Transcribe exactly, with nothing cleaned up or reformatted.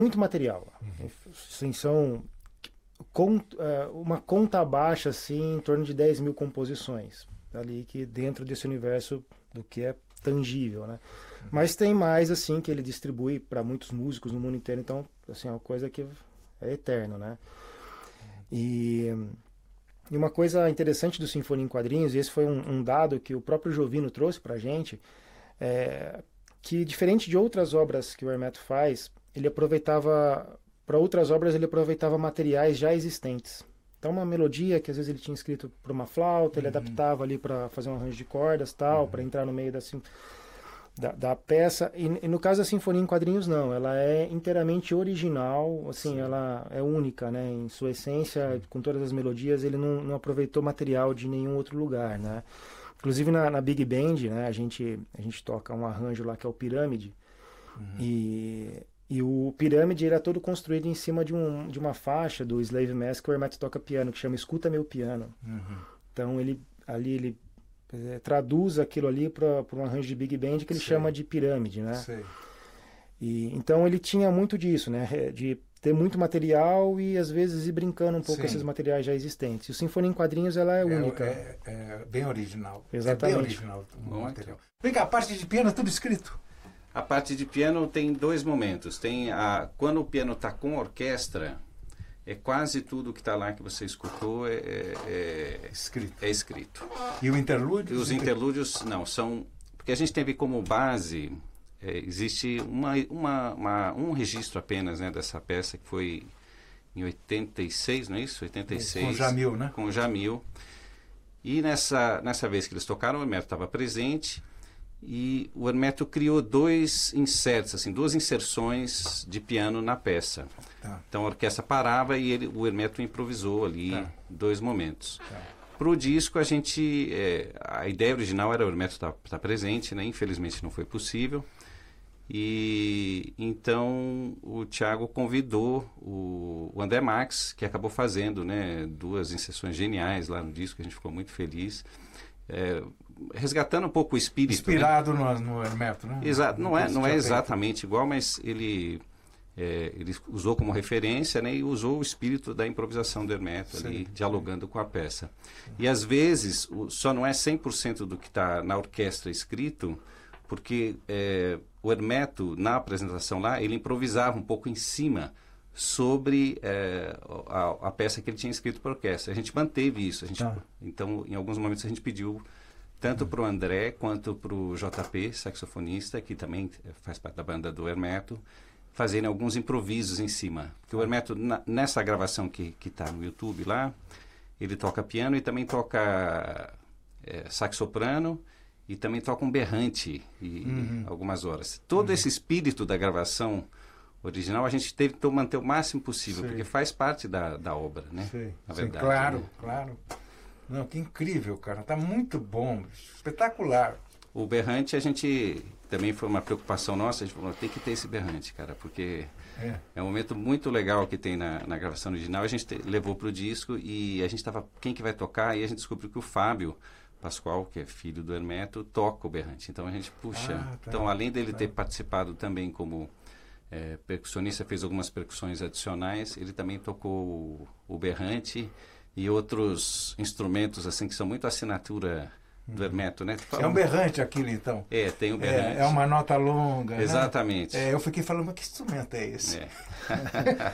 muito material. Uhum. Assim, são cont, uh, uma conta baixa, assim, em torno de dez mil composições. Ali que dentro desse universo do que é tangível, né? Uhum. Mas tem mais, assim, que ele distribui para muitos músicos no mundo inteiro. Então, assim, é uma coisa que é eterno, né? E, e uma coisa interessante do Sinfonia em Quadrinhos, e esse foi um, um dado que o próprio Jovino trouxe para a gente, é que, diferente de outras obras que o Hermeto faz, ele aproveitava, para outras obras, ele aproveitava materiais já existentes. Então, uma melodia que às vezes ele tinha escrito para uma flauta, ele uhum. adaptava ali para fazer um arranjo de cordas, tal, uhum. para entrar no meio da, da, da peça. E, e no caso da Sinfonia em Quadrinhos, não. Ela é inteiramente original, assim, Sim. ela é única, né? Em sua essência, Sim. com todas as melodias, ele não, não aproveitou material de nenhum outro lugar, né? Inclusive na, na Big Band, né? A gente, a gente toca um arranjo lá que é o Pirâmide. Uhum. E... E o Pirâmide era todo construído em cima de, um, de uma faixa do Slave Mask que o Hermeto toca piano, que chama Escuta Meu Piano. Uhum. Então ele ali ele é, traduz aquilo ali para um arranjo de Big Band que ele Sei. chama de Pirâmide, né? Sei. E, então ele tinha muito disso, né? De ter muito material e às vezes ir brincando um pouco Sim. com esses materiais já existentes. E o Sinfonia em Quadrinhos ela é, é única. É, é bem original. Exatamente. É bem original o material. Vem cá, a parte de piano é tudo escrito? A parte de piano tem dois momentos. Tem a, quando o piano está com orquestra, é quase tudo que está lá que você escutou é, é, é, escrito. é escrito. E o interlúdio? E os interlúdios, não, são... Porque a gente teve como base, é, existe uma, uma, uma, um registro apenas, né, dessa peça que foi em oitenta e seis, não é isso? oitenta e seis. Com o Jamil, né? Com o Jamil. E nessa, nessa vez que eles tocaram, o Hermeto estava presente. E o Hermeto criou dois inserts, assim, duas inserções de piano na peça. Tá. Então a orquestra parava e ele, o Hermeto improvisou ali tá. dois momentos. Tá. Para o disco, a gente... É, a ideia original era o Hermeto estar tá, tá presente, né? Infelizmente não foi possível. E então o Thiago convidou o, o André Max, que acabou fazendo, né, duas inserções geniais lá no disco, a gente ficou muito feliz. É, resgatando um pouco o espírito. Inspirado, né? no, no Hermeto, né? Exato, não é, não é exatamente igual, mas ele, é, ele usou como referência, né, e usou o espírito da improvisação do Hermeto Sim. ali, dialogando com a peça. Sim. E às vezes, o, só não é cem por cento do que está na orquestra escrito, porque é, o Hermeto, na apresentação lá, ele improvisava um pouco em cima sobre é, a, a peça que ele tinha escrito para a orquestra. A gente manteve isso. A gente, tá. Então, em alguns momentos, a gente pediu tanto para o André quanto para o J P, saxofonista, que também faz parte da banda do Hermeto, fazerem alguns improvisos em cima. Porque o Hermeto, na, nessa gravação que está no YouTube lá, ele toca piano e também toca é, sax-soprano e também toca um berrante e, uhum. algumas horas. Todo uhum. esse espírito da gravação original a gente teve que manter o máximo possível, Sim. porque faz parte da, da obra, né? Sim. Na Sim, verdade, claro, né? claro. Não, que incrível, cara. Tá muito bom, espetacular. O berrante, a gente também foi uma preocupação nossa, a gente falou, tem que ter esse berrante, cara, porque é, é um momento muito legal que tem na, na gravação original. A gente te, levou pro disco e a gente tava, quem que vai tocar? E a gente descobriu que o Fábio Pascoal, que é filho do Hermeto, toca o berrante. Então a gente, puxa, ah, tá, então além dele tá. ter participado também como É, percussionista, fez algumas percussões adicionais, ele também tocou o, o berrante e outros instrumentos assim que são muito assinatura do Hermeto, né? É um berrante aquilo, então? É, tem um berrante. É, é uma nota longa, Exatamente. Né? É, eu fiquei falando, mas que instrumento é esse? É.